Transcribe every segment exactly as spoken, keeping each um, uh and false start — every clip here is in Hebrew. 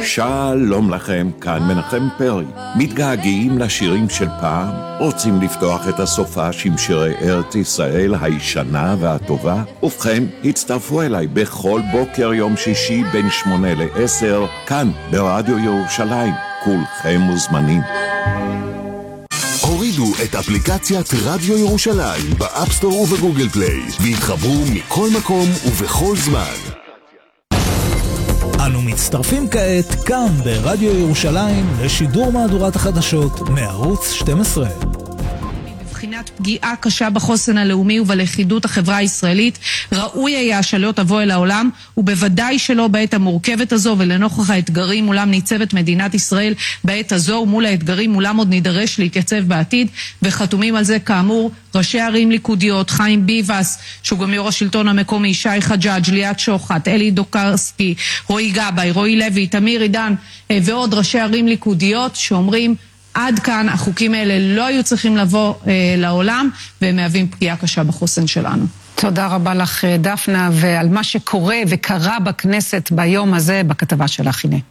שלום לכם, כאן מנחם פרי. מתגעגעים לשירים של פעם? רוצים לפתוח את הסופש עם שירי ארץ ישראל הישנה והטובה? ובכן, הצטרפו אליי בכל בוקר יום שישי בין שמונה לעשר, כאן ברדיו ירושלים. כולכם מוזמנים. הורידו את אפליקציית רדיו ירושלים באפסטור ובגוגל פליי והתחברו מכל מקום ובכל זמן. אנו מצטרפים כעת כאן ברדיו ירושלים לשידור מהדורת החדשות מערוץ שתים עשרה. מבחינת פגיעה קשה בחוסן הלאומי ובלכידות החברה הישראלית, ראוי היה שלא תבוא אל העולם, ובוודאי שלא בעת המורכבת הזו, ולנוכח האתגרים מולם ניצבת מדינת ישראל בעת הזו, ומול האתגרים מולם עוד נידרש להתייצב בעתיד, וחתומים על זה כאמור ראשי ערים ליכודיות, חיים ביבס, שהוא גם יו"ר השלטון המקומי, שי חג'אג', ליאת שוחט, אלי דוקרסקי, רועי גבאי, רועי לוי, תמיר עידן, ועוד ראשי ערים ליכודיות שאומרים, עד כאן החוקים האלה לא היו צריכים לבוא אה, לעולם, והם מהווים פגיעה קשה בחוסן שלנו. תודה רבה לך דפנה, ועל מה שקורה וקרה בכנסת ביום הזה בכתבה שלך. הנה.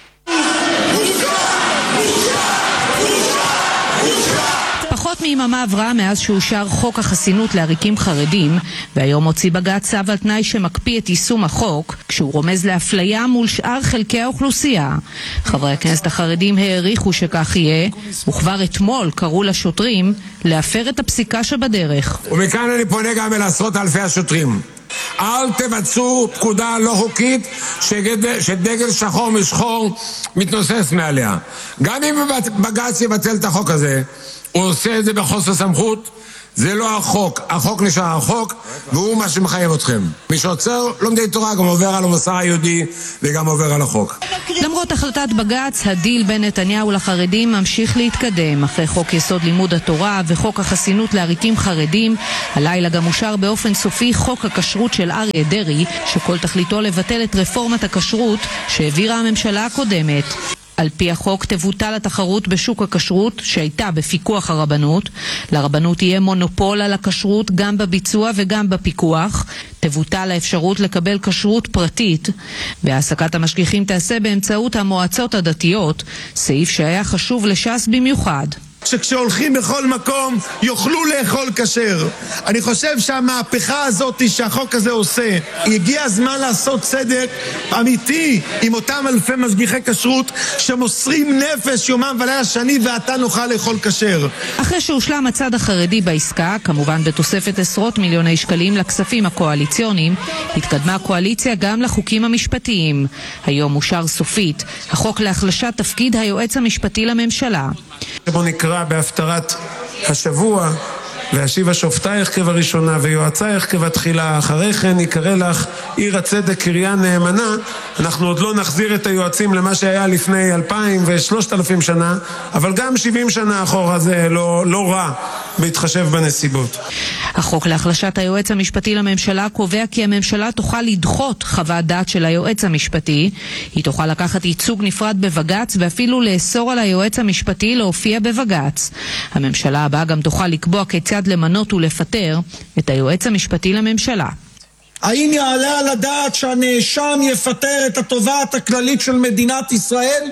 פחות מיממה עברה מאז שאושר חוק החסינות לעריקים חרדים, והיום הוציא בג"ץ צו על תנאי שמקפיא את יישום החוק, כשהוא רומז לאפליה מול שאר חלקי האוכלוסייה. חברי הכנסת החרדים העריכו שכך יהיה, וכבר אתמול קראו לשוטרים להפר את הפסיקה שבדרך. ומכאן אני פונה גם אל עשרות אלפי השוטרים. אל תבצעו פקודה לא חוקית שגד... שדגל שחור משחור מתנוסס מעליה. גם אם בג"ץ יבטל את החוק הזה, הוא עושה את זה בחוסר סמכות. זה לא החוק, החוק נשאר החוק, והוא מה שמחייב אתכם. מי שעוצר לומדי תורה גם עובר על המוסר היהודי וגם עובר על החוק. למרות החלטת בג"ץ, הדיל בין נתניהו לחרדים ממשיך להתקדם. אחרי חוק יסוד לימוד התורה וחוק החסינות לעריקים חרדים, הלילה גם אושר באופן סופי חוק הכשרות של אריה דרעי, שכל תכליתו לבטל את רפורמת הכשרות שהעבירה הממשלה הקודמת. על פי החוק תבוטל התחרות בשוק הכשרות שהייתה בפיקוח הרבנות. לרבנות יהיה מונופול על הכשרות גם בביצוע וגם בפיקוח. תבוטל האפשרות לקבל כשרות פרטית, והעסקת המשגיחים תעשה באמצעות המועצות הדתיות, סעיף שהיה חשוב לש"ס במיוחד. שכשהולכים בכל מקום יוכלו לאכול כשר. אני חושב שהמהפכה הזאת שהחוק הזה עושה, הגיע הזמן לעשות צדק אמיתי עם אותם אלפי משגיחי כשרות שמוסרים נפש יומם ולילה שאני ואתה נוכל לאכול כשר. אחרי שהושלם הצד החרדי בעסקה, כמובן בתוספת עשרות מיליוני שקלים לכספים הקואליציוניים, התקדמה הקואליציה גם לחוקים המשפטיים. היום אושר סופית החוק להחלשת תפקיד היועץ המשפטי לממשלה. בוא נקרא בהפטרת השבוע, והשיבה שופטייך כבראשונה ויועצייך כבתחילה, אחרי כן יקרא לך עיר הצדק קריה נאמנה. אנחנו עוד לא נחזיר את היועצים למה שהיה לפני אלפיים ושלושת אלפים שנה, אבל גם שבעים שנה אחורה זה לא, לא רע בהתחשב בנסיבות. החוק להחלשת היועץ המשפטי לממשלה קובע כי הממשלה תוכל לדחות חוות דעת של היועץ המשפטי, היא תוכל לקחת ייצוג נפרד בבג"ץ ואפילו לאסור על היועץ המשפטי להופיע בבג"ץ. הממשלה הבאה גם תוכל לקבוע כיצד למנות ולפטר את היועץ המשפטי לממשלה. האם יעלה על הדעת שהנאשם יפטר את התובעת הכללית של מדינת ישראל?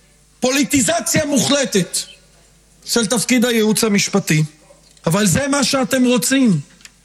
פוליטיזציה מוחלטת של תפקיד הייעוץ המשפטי. אבל זה מה שאתם רוצים,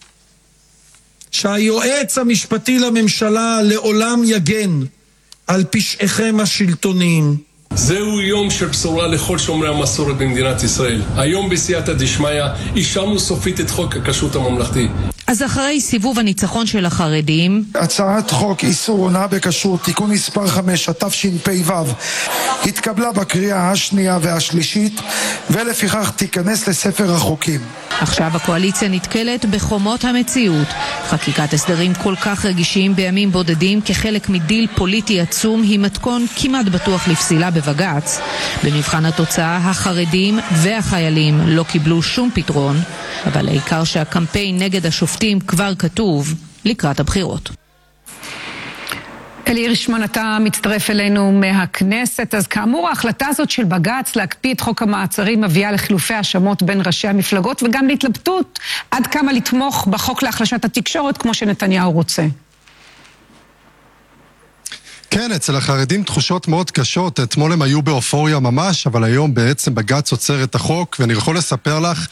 שהיועץ המשפטי לממשלה לעולם יגן על פשעיכם השלטוניים. זהו יום של בשורה לכל שומרי המסורת במדינת ישראל. היום בסייעתא דשמיא אישרנו סופית את חוק הכשרות הממלכתי. אז אחרי סיבוב הניצחון של החרדים, הצעת חוק איסור הונאה בכשרות תיקון מספר חמש, התשפ"ו, התקבלה בקריאה השנייה והשלישית, ולפיכך תיכנס לספר החוקים. עכשיו הקואליציה נתקלת בחומות המציאות. חקיקת הסדרים כל כך רגישים בימים בודדים כחלק מדיל פוליטי עצום היא מתכון כמעט בטוח לפסילה בבג"ץ. במבחן התוצאה החרדים והחיילים לא קיבלו שום פתרון, אבל העיקר שהקמפיין נגד השופטים כבר כתוב לקראת הבחירות. אלי ירשמן, אתה מצטרף אלינו מהכנסת. אז כאמור, ההחלטה הזאת של בג"ץ להקפיא את חוק המעצרים מביאה לחילופי האשמות בין ראשי המפלגות וגם להתלבטות עד כמה לתמוך בחוק להחלשת התקשורת כמו שנתניהו רוצה. כן, אצל החרדים תחושות מאוד קשות. אתמול הם היו באופוריה ממש, אבל היום בעצם בג"ץ עוצר את החוק, ואני יכול לספר לך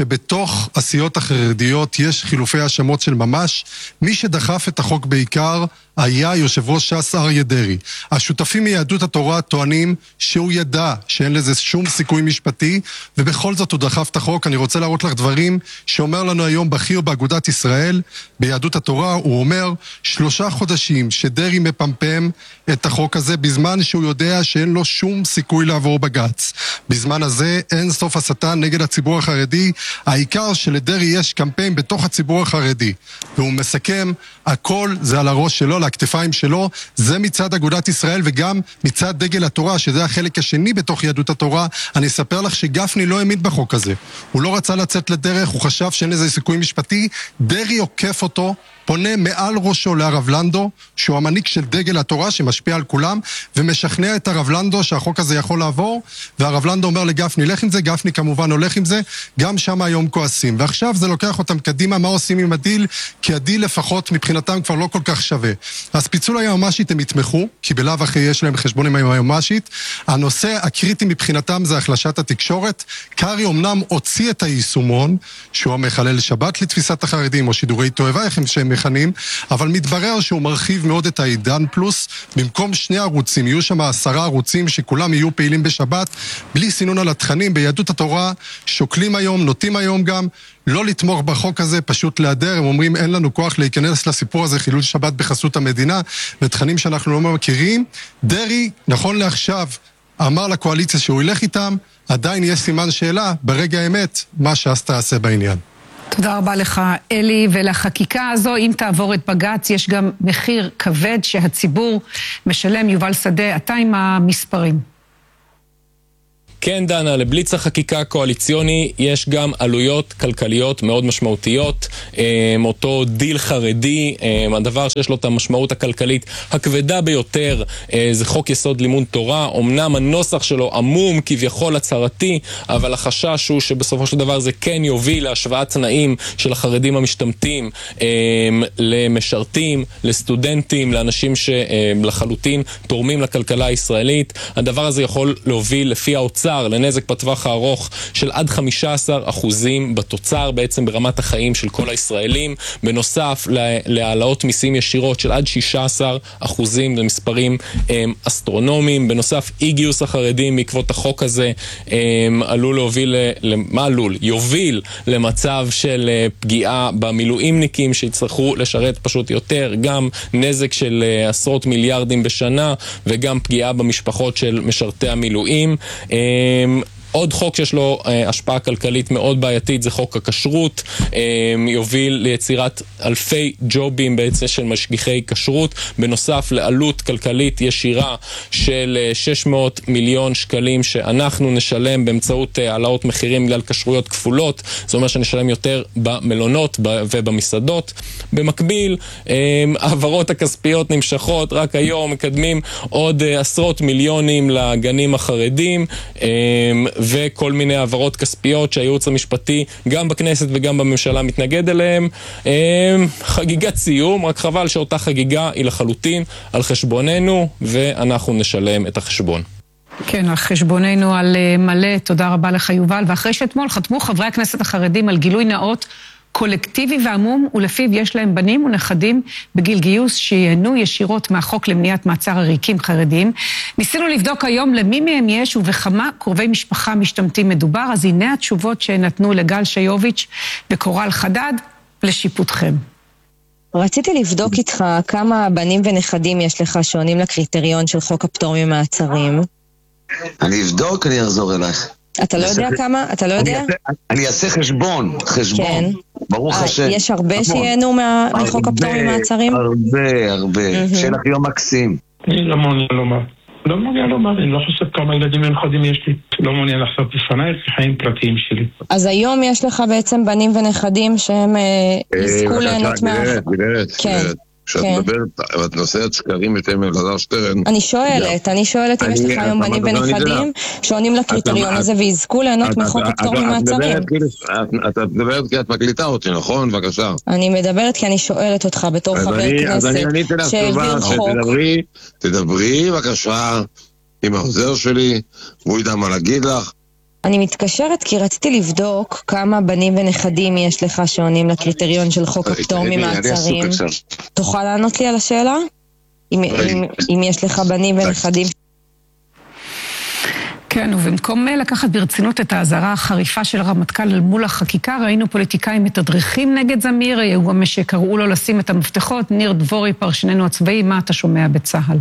שבתוך הסיעות החרדיות יש חילופי האשמות של ממש. מי שדחף את החוק בעיקר היה יושב ראש ש"ס אריה דרעי. השותפים מיהדות התורה טוענים שהוא ידע שאין לזה שום סיכוי משפטי, ובכל זאת הוא דחף את החוק. אני רוצה להראות לך דברים שאומר לנו היום בכיר באגודת ישראל, ביהדות התורה. הוא אומר, שלושה חודשים שדרעי מפמפם את החוק הזה, בזמן שהוא יודע שאין לו שום סיכוי לעבור בג"ץ. בזמן הזה אין סוף הסתה נגד הציבור החרדי, העיקר שלדרעי יש קמפיין בתוך הציבור החרדי. והוא מסכם, הכל זה על הראש שלו, הכתפיים שלו. זה מצד אגודת ישראל וגם מצד דגל התורה, שזה החלק השני בתוך יהדות התורה. אני אספר לך שגפני לא האמין בחוק הזה. הוא לא רצה לצאת לדרך, הוא חשב שאין איזה סיכוי משפטי. דרעי עוקף אותו, פונה מעל ראשו לרב לנדו, שהוא המנהיג של דגל התורה שמשפיע על כולם, ומשכנע את הרב לנדו שהחוק הזה יכול לעבור, והרב לנדו אומר לגפני, לך עם זה, גפני כמובן הולך עם זה, גם שם היום כועסים. ועכשיו זה לוקח אותם קדימה, מה עושים עם הדיל? כי הדיל לפחות מבחינתם כבר לא כל כך שווה. אז פיצול היועמ"שית הם יתמכו, כי בלאו אחרי יש להם חשבון עם היועמ"שית. הנושא הקריטי מבחינתם זה החלשת התקשורת. קרי אמנם הוציא את היישומון, שהוא המחלל שבת לתפיסת החרדים, או שידורי תועבה, איך שהם מכנים, אבל מתברר שהוא מרחיב מאוד את העידן פלוס. במקום שני ערוצים, יהיו שם עשרה ערוצים שכולם יהיו פעילים בשבת, בלי סינון על התכנים. ביהדות התורה שוקלים היום, נוטים היום גם, לא לתמוך בחוק הזה, פשוט להיעדר. הם אומרים, אין לנו כוח להיכנס לסיפור הזה, חילול שבת בחסות המדינה, ותכנים שאנחנו לא מכירים. דרעי, נכון לעכשיו, אמר לקואליציה שהוא ילך איתם, עדיין יש סימן שאלה, ברגע האמת, מה ש"ס תעשה בעניין. תודה רבה לך, אלי, ולחקיקה הזו, אם תעבור את בג"ץ, יש גם מחיר כבד שהציבור משלם. יובל שדה, אתה עם המספרים. כן, דנה, לבליץ החקיקה הקואליציוני יש גם עלויות כלכליות מאוד משמעותיות. אותו דיל חרדי, הדבר שיש לו את המשמעות הכלכלית הכבדה ביותר, זה חוק יסוד לימוד תורה. אמנם הנוסח שלו עמום, כביכול הצהרתי, אבל החשש הוא שבסופו של דבר זה כן יוביל להשוואת תנאים של החרדים המשתמטים למשרתים, לסטודנטים, לאנשים שלחלוטין תורמים לכלכלה הישראלית. הדבר הזה יכול להוביל לפי האוצר לנזק בטווח הארוך של עד חמישה עשר אחוזים בתוצר, בעצם ברמת החיים של כל הישראלים. בנוסף להעלאות מיסים ישירות של עד שישה עשר אחוזים, למספרים הם, אסטרונומיים. בנוסף, אי גיוס החרדים בעקבות החוק הזה הם, עלול להוביל, מה עלול? יוביל למצב של פגיעה במילואימניקים שיצטרכו לשרת פשוט יותר, גם נזק של עשרות מיליארדים בשנה וגם פגיעה במשפחות של משרתי המילואים. עוד חוק שיש לו אה, השפעה כלכלית מאוד בעייתית זה חוק הכשרות, אה, יוביל ליצירת אלפי ג'ובים בעצם של משגיחי כשרות, בנוסף לעלות כלכלית ישירה של אה, שש מאות מיליון שקלים שאנחנו נשלם באמצעות אה, העלאות מחירים בגלל כשרויות כפולות. זה אומר שנשלם יותר במלונות ובמסעדות. במקביל, אה, העברות הכספיות נמשכות, רק היום מקדמים עוד אה, עשרות מיליונים לגנים החרדים, אה, וכל מיני העברות כספיות שהייעוץ המשפטי גם בכנסת וגם בממשלה מתנגד אליהם. חגיגת סיום, רק חבל שאותה חגיגה היא לחלוטין על חשבוננו, ואנחנו נשלם את החשבון. כן, על חשבוננו על מלא. תודה רבה לך, יובל. ואחרי שאתמול חתמו חברי הכנסת החרדים על גילוי נאות קולקטיבי ועמום, ולפיו יש להם בנים ונכדים בגיל גיוס שיהנו ישירות מהחוק למניעת מעצר עריקים חרדים. ניסינו לבדוק היום למי מהם יש ובכמה קרובי משפחה משתמטים מדובר, אז הנה התשובות שנתנו לגל שיוביץ' וקורל חדד לשיפוטכם. רציתי לבדוק איתך כמה בנים ונכדים יש לך שעונים לקריטריון של חוק הפטור ממעצרים. אני אבדוק, אני אחזור אלייך. אתה לא יודע כמה? אתה לא יודע? אני אעשה חשבון, חשבון. ברוך השם. יש הרבה שיהנו מחוק הפטור ממעצרים? הרבה, הרבה. שיהיה לך יום מקסים. אני לא מעוניין לומר. לא מעוניין לומר, אני לא חושב כמה ילדים ונכדים יש לי. לא מעוניין לחשוף בפניי, זה חיים פרטיים שלי. אז היום יש לך בעצם בנים ונכדים שהם יזכו ליהנות מה... גברת, גברת, גברת. כשאת מדברת, ואת נושאת שקרים בשם אלעזר שטרן. אני שואלת, אני שואלת אם יש לך היום בנים ונכדים שעונים לקריטריון הזה ויזכו ליהנות מחוק הפטור ממעצרים. את מדברת כי את מקליטה אותי, נכון? בבקשה. אני מדברת כי אני שואלת אותך בתור חבר כנסת שהעביר חוק. תדברי בבקשה עם העוזר שלי, והוא ידע מה להגיד לך. אני מתקשרת כי רציתי לבדוק כמה בנים ונכדים יש לך שעונים לקריטריון של חוק הפטור ממעצרים. תוכל לענות לי על השאלה? אם, אם, אם יש לך בנים ונכדים? כן, ובמקום לקחת ברצינות את ההזרה החריפה של הרמטכ"ל אל מול החקיקה, ראינו פוליטיקאים מתדרכים נגד זמיר, היו גם שקראו לו לשים את המפתחות. ניר דבורי, פרשננו הצבאי, מה אתה שומע בצה"ל?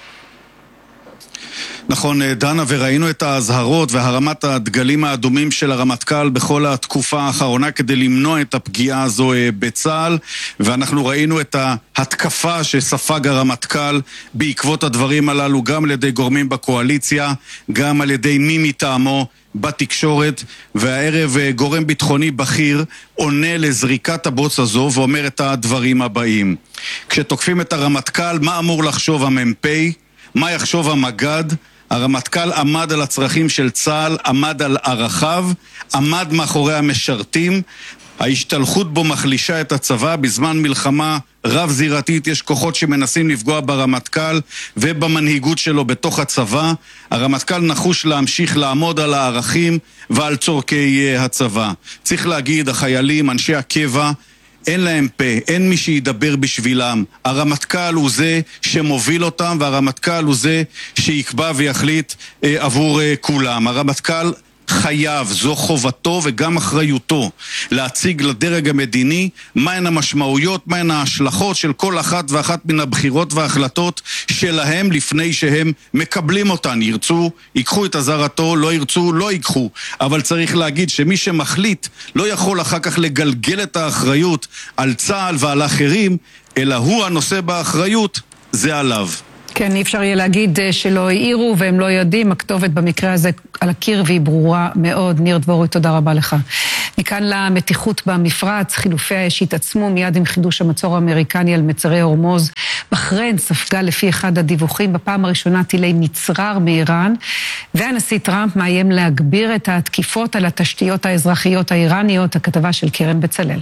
נכון, דנה, וראינו את ההזהרות והרמת הדגלים האדומים של הרמטכ"ל בכל התקופה האחרונה כדי למנוע את הפגיעה הזו בצה"ל, ואנחנו ראינו את ההתקפה שספג הרמטכ"ל בעקבות הדברים הללו, גם על ידי גורמים בקואליציה, גם על ידי מי מטעמו בתקשורת, והערב גורם ביטחוני בכיר עונה לזריקת הבוץ הזו ואומר את הדברים הבאים. כשתוקפים את הרמטכ"ל, מה אמור לחשוב המ"פ? מה יחשוב המג"ד? הרמטכ"ל עמד על הצרכים של צה"ל, עמד על ערכיו, עמד מאחורי המשרתים. ההשתלחות בו מחלישה את הצבא. בזמן מלחמה רב זירתית יש כוחות שמנסים לפגוע ברמטכ"ל ובמנהיגות שלו בתוך הצבא. הרמטכ"ל נחוש להמשיך לעמוד על הערכים ועל צורכי הצבא. צריך להגיד, החיילים, אנשי הקבע, אין להם פה, אין מי שידבר בשבילם. הרמטכ"ל הוא זה שמוביל אותם, והרמטכ"ל הוא זה שיקבע ויחליט אה, עבור אה, כולם. הרמטכ"ל חייב, זו חובתו וגם אחריותו, להציג לדרג המדיני מהן המשמעויות, מהן ההשלכות של כל אחת ואחת מן הבחירות וההחלטות שלהם לפני שהם מקבלים אותן. ירצו, ייקחו את הזרתו, לא ירצו, לא ייקחו. אבל צריך להגיד שמי שמחליט לא יכול אחר כך לגלגל את האחריות על צה"ל ועל אחרים, אלא הוא הנושא באחריות, זה עליו. כן, אי אפשר יהיה להגיד שלא העירו והם לא יודעים, הכתובת במקרה הזה על הקיר והיא ברורה מאוד. ניר דבורי, תודה רבה לך. מכאן למתיחות במפרץ, חילופי האש התעצמו מיד עם חידוש המצור האמריקני על מצרי הורמוז. בחריין ספגה לפי אחד הדיווחים בפעם הראשונה טילי מצרר מאיראן, והנשיא טראמפ מאיים להגביר את התקיפות על התשתיות האזרחיות האיראניות. הכתבה של קרן בצלאל.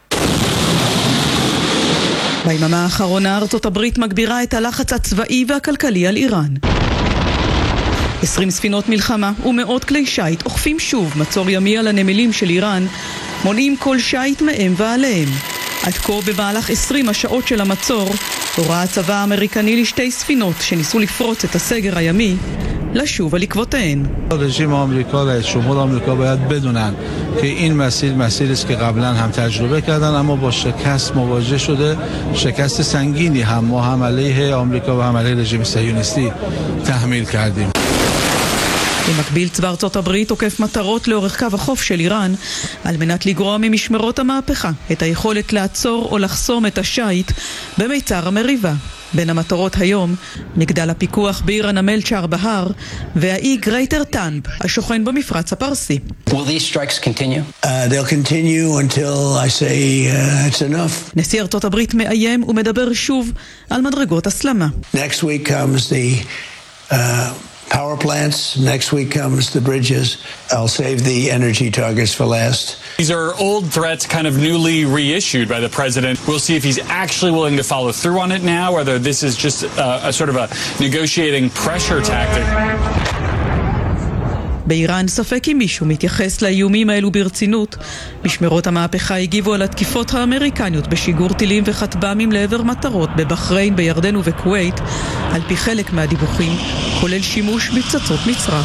ביממה האחרונה ארצות הברית מגבירה את הלחץ הצבאי והכלכלי על איראן. עשרים ספינות מלחמה ומאות כלי שייט אוכפים שוב מצור ימי על הנמלים של איראן, מונעים כל שייט מהם ועליהם. עד כה במהלך עשרים השעות של המצור הוראה הצבא האמריקני לשתי ספינות שניסו לפרוץ את הסגר הימי לשוב על עקבותיהן. رژیم آمریکا و شمال آمریکا باید بدونن که این مسیر مسیری است که قبلا هم تجربه کردن اما با شکست مواجه شده، شکست سنگینی هم ما هم علیه آمریکا و هم علیه رژیم صهیونیستی تحمیل کردیم. במקביל צבא ארצות הברית תוקף מטרות לאורך קו החוף של איראן על מנת לגרוע ממשמרות המהפכה את היכולת לעצור או לחסום את השייט במיצר המריבה. בין המטרות היום מגדל הפיקוח בעיר הנמל צ'אר בהר והאי גרייטר טאנב השוכן במפרץ הפרסי. Will these strikes continue? Uh, they'll continue until I say uh, it's enough. נשיא ארצות הברית מאיים ומדבר שוב על מדרגות הסלמה. Next week comes the uh, power plants. Next week comes the bridges. I'll save the energy targets for last. These are old threats kind of newly reissued by the president. We'll see if he's actually willing to follow through on it now, whether this is just a, a sort of a negotiating pressure tactic. באיראן ספק אם מישהו מתייחס לאיומים האלו ברצינות. משמרות המהפכה הגיבו על התקיפות האמריקניות בשיגור טילים וכטב"מים לעבר מטרות בבחריין, בירדן ובכווית, על פי חלק מהדיווחים, כולל שימוש בפצצות מצרר.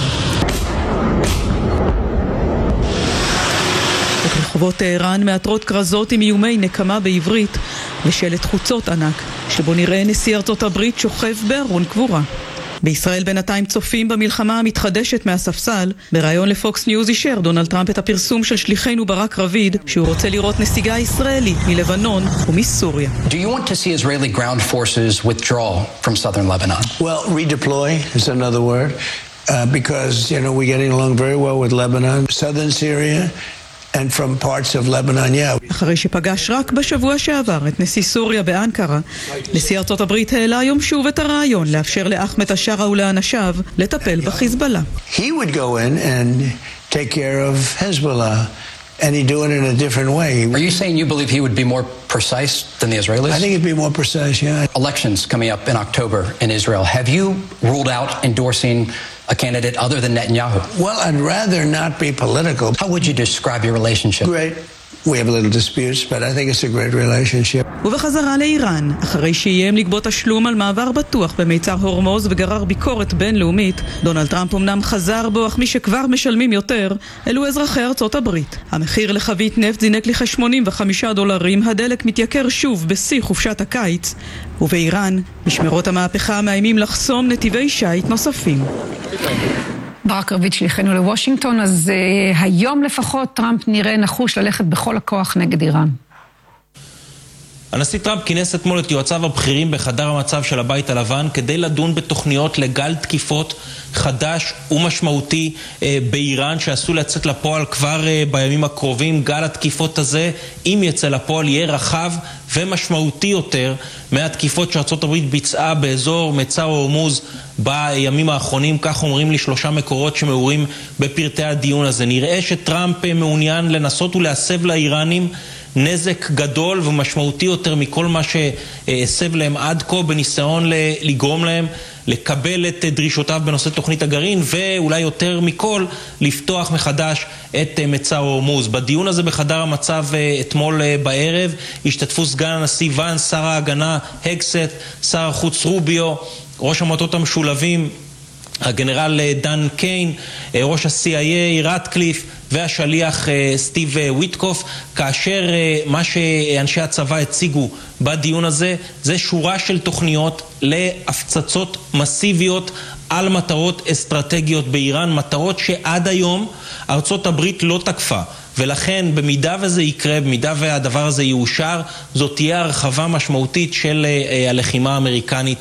ברחובות טהרן מעטרות כרזות עם איומי נקמה בעברית ושלט חוצות ענק, שבו נראה נשיא ארצות הברית שוכב בארון קבורה. בישראל בינתיים צופים במלחמה המתחדשת מהספסל. בריאיון לפוקס ניוז אישר דונלד טראמפ את הפרסום של שליחנו ברק רביד שהוא רוצה לראות נסיגה ישראלית מלבנון ומסוריה. Do you want to see Israeli ground forces withdraw from southern Lebanon? Well, redeploy is another word uh, because, you know, we're getting along very well with Lebanon. Southern Syria and from parts of Lebanon, yeah. אחרי שפגש רק בשבוע שעבר את נשיא סוריה באנקרה, נשיא ארצות הברית העלה היום שוב את הרעיון לאפשר לאחמד השרה ולאנשיו לטפל בחיזבאללה. He would go in and take care of Hezbollah. And he do it in a different way. Are you saying you believe he would be more precise than the Israelis? I think he'd be more precise, yeah. Elections coming up in October in Israel. Have you ruled out endorsing a candidate other than Netanyahu? Well, I'd rather not be political. How would you describe your relationship? Great. We have a little disputes, but I think it's a great relationship. ובחזרה לאיראן, אחרי שאיים לגבות תשלום על מעבר בטוח במיצר הורמוז וגרר ביקורת בינלאומית, דונלד טראמפ אמנם חזר בו, אך מי שכבר משלמים יותר, אלו אזרחי ארצות הברית. המחיר לחבית נפט זינק ל-שמונים וחמישה דולרים, הדלק מתייקר שוב בשיא חופשת הקיץ, ובאיראן, משמרות המהפכה מאיימים לחסום נתיבי שייט נוספים. ברק רביד שליחנו לוושינגטון, אז uh, היום לפחות טראמפ נראה נחוש ללכת בכל הכוח נגד איראן. הנשיא טראמפ כינס אתמול את יועציו הבכירים בחדר המצב של הבית הלבן כדי לדון בתוכניות לגל תקיפות חדש ומשמעותי אה, באיראן שעשו לצאת לפועל כבר אה, בימים הקרובים. גל התקיפות הזה, אם יצא לפועל, יהיה רחב ומשמעותי יותר מהתקיפות שארצות הברית ביצעה באזור מצר הורמוז בימים האחרונים. כך אומרים לי שלושה מקורות שמעורים בפרטי הדיון הזה. נראה שטראמפ מעוניין לנסות ולהסב לאיראנים נזק גדול ומשמעותי יותר מכל מה שהסב להם עד כה, בניסיון לגרום להם לקבל את דרישותיו בנושא תוכנית הגרעין, ואולי יותר מכל לפתוח מחדש את מצר הורמוז. בדיון הזה בחדר המצב אתמול בערב השתתפו סגן הנשיא ואנס, שר ההגנה הגסט, שר החוץ רוביו, ראש המטות המשולבים הגנרל דן קיין, ראש ה-סי איי איי רטקליף והשליח סטיב וויטקוף. כאשר מה שאנשי הצבא הציגו בדיון הזה זה שורה של תוכניות להפצצות מסיביות על מטרות אסטרטגיות באיראן, מטרות שעד היום ארצות הברית לא תקפה, ולכן במידה וזה יקרה, במידה והדבר הזה יאושר, זאת תהיה הרחבה משמעותית של הלחימה האמריקנית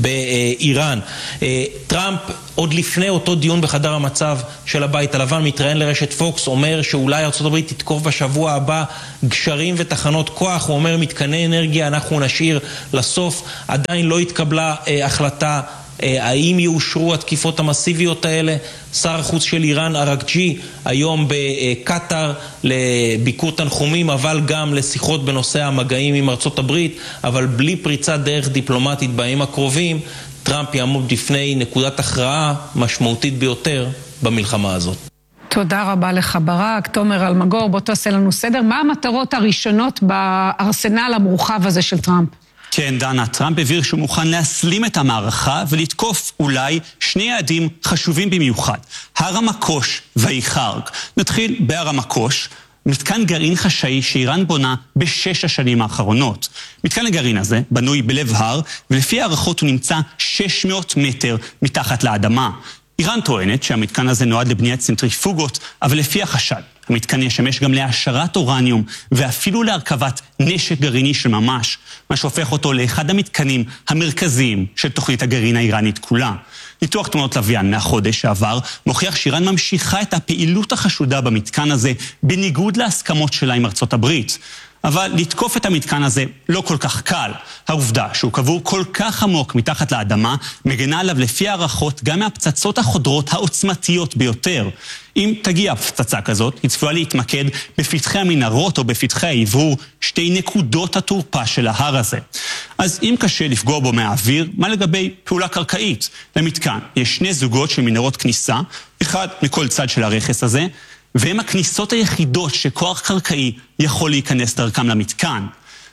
באיראן. טראמפ עוד לפני אותו דיון בחדר המצב של הבית הלבן מתראיין לרשת פוקס, אומר שאולי ארצות הברית תתקוף בשבוע הבא גשרים ותחנות כוח. הוא אומר מתקני אנרגיה אנחנו נשאיר לסוף. עדיין לא התקבלה אה, החלטה האם יאושרו התקיפות המסיביות האלה. שר החוץ של איראן אראקג'י היום בקטר לביקור תנחומים, אבל גם לשיחות בנושא המגעים עם ארצות הברית, אבל בלי פריצת דרך דיפלומטית בימים הקרובים. טראמפ יעמוד לפני נקודת הכרעה משמעותית ביותר במלחמה הזאת. תודה רבה לך ברק. תומר אלמגור, בוא תעשה לנו סדר. מה המטרות הראשונות בארסנל המורחב הזה של טראמפ? כן, דנה, טראמפ הבהיר שהוא מוכן להסלים את המערכה ולתקוף אולי שני יעדים חשובים במיוחד, הר המקוש והיחרג. נתחיל בהר המקוש, מתקן גרעין חשאי שאיראן בונה בשש השנים האחרונות. מתקן הגרעין הזה בנוי בלב הר, ולפי הערכות הוא נמצא שש מאות מטר מתחת לאדמה. איראן טוענת שהמתקן הזה נועד לבניית צנטריפוגות, אבל לפי החשד, המתקן ישמש גם להעשרת אורניום ואפילו להרכבת נשק גרעיני של ממש, מה שהופך אותו לאחד המתקנים המרכזיים של תוכנית הגרעין האיראנית כולה. ניתוח תמונות לוויין מהחודש שעבר מוכיח שאיראן ממשיכה את הפעילות החשודה במתקן הזה בניגוד להסכמות שלה עם ארצות הברית. אבל לתקוף את המתקן הזה לא כל כך קל. העובדה שהוא קבור כל כך עמוק מתחת לאדמה מגנה עליו לפי הערכות גם מהפצצות החודרות העוצמתיות ביותר. אם תגיע פצצה כזאת, היא צפויה להתמקד בפתחי המנהרות או בפתחי העברור, שתי נקודות התורפה של ההר הזה. אז אם קשה לפגוע בו מהאוויר, מה לגבי פעולה קרקעית? למתקן יש שני זוגות של מנהרות כניסה, אחד מכל צד של הרכס הזה, והם הכניסות היחידות שכוח קרקעי יכול להיכנס דרכם למתקן.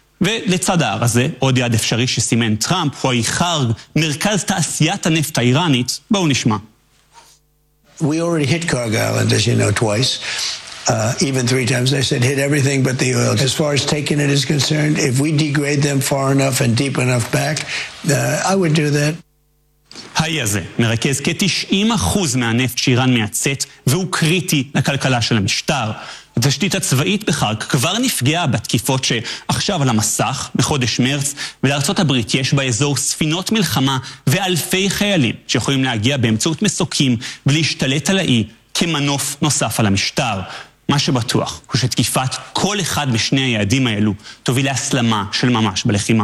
ולצד ההר הזה, עוד יעד אפשרי שסימן טראמפ, הוא היחרג, מרכז תעשיית הנפט האיראנית. בואו נשמע. We already hit Karg Island, as you know, twice. Uh, even three times. I said hit everything but the oil. As far as taking it is concerned, if we degrade them far enough and deep enough back, uh, I would do that. האי הזה מרכז כ-תשעים אחוז מהנפט שאיראן מייצאת, והוא קריטי לכלכלה של המשטר. התשתית הצבאית בחרק כבר נפגעה בתקיפות שעכשיו על המסך בחודש מרץ, ולארצות הברית יש באזור ספינות מלחמה ואלפי חיילים שיכולים להגיע באמצעות מסוקים ולהשתלט על האי כמנוף נוסף על המשטר. מה שבטוח הוא שתקיפת כל אחד משני היעדים האלו תוביל להסלמה של ממש בלחימה.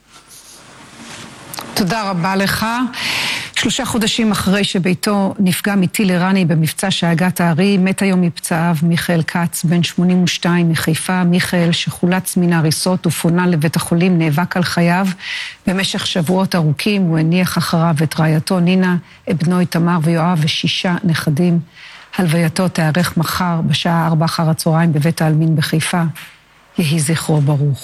תודה רבה לך. שלושה חודשים אחרי שביתו נפגע מטיל איראני במבצע שאגת הארי, מת היום מפצעיו מיכאל כץ, בן שמונים ושתיים מחיפה. מיכאל, שחולץ מן ההריסות ופונה לבית החולים, נאבק על חייו. במשך שבועות ארוכים הוא הניח אחריו את רעייתו נינה, בנו איתמר ויואב ושישה נכדים. הלווייתו תארך מחר בשעה ארבע אחר הצהריים בבית העלמין בחיפה. יהי זכרו ברוך.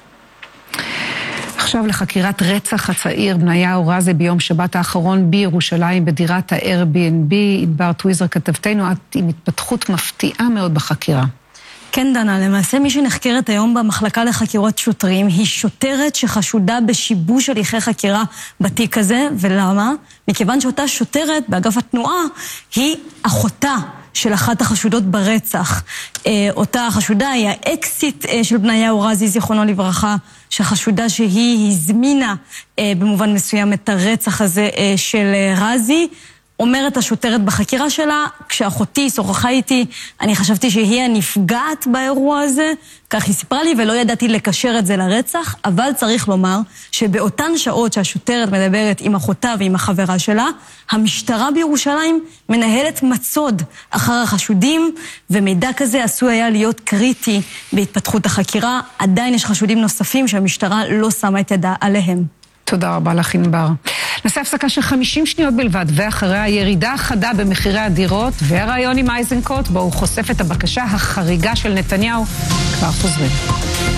עכשיו לחקירת רצח הצעיר בניהו רזי ביום שבת האחרון בירושלים בדירת ה-Airbnb. ענבר טוויזר כתבתנו, את עם התפתחות מפתיעה מאוד בחקירה. כן דנה, למעשה מי שנחקרת היום במחלקה לחקירות שוטרים היא שוטרת שחשודה בשיבוש הליכי חקירה בתיק הזה. ולמה? מכיוון שאותה שוטרת באגף התנועה היא אחותה של אחת החשודות ברצח. אותה החשודה היא האקסיט של בניהו רזי, זיכרונו לברכה, שחשודה שהיא הזמינה במובן מסוים את הרצח הזה של רזי. אומרת השוטרת בחקירה שלה, כשאחותי שוחחה איתי, אני חשבתי שהיא הנפגעת באירוע הזה, כך היא סיפרה לי, ולא ידעתי לקשר את זה לרצח, אבל צריך לומר שבאותן שעות שהשוטרת מדברת עם אחותה ועם החברה שלה, המשטרה בירושלים מנהלת מצוד אחר החשודים, ומידע כזה עשוי היה להיות קריטי בהתפתחות החקירה. עדיין יש חשודים נוספים שהמשטרה לא שמה את ידה עליהם. תודה רבה לך ענבר. נעשה הפסקה של חמישים שניות בלבד, ואחריה הירידה החדה במחירי הדירות והרעיון עם אייזנקוט, בו הוא חושף את הבקשה החריגה של נתניהו. כבר חוזרים.